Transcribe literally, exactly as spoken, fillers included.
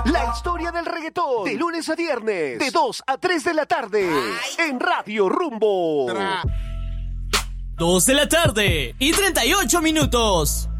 La historia del reggaetón, de lunes a viernes, de dos a tres de la tarde, en Radio Rumbo. dos de la tarde y treinta y ocho minutos.